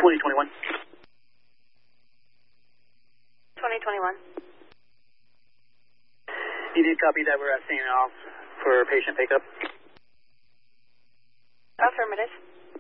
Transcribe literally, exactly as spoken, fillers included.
twenty twenty-one. twenty twenty-one. You did copy that we're sending off for patient pickup? Affirmative.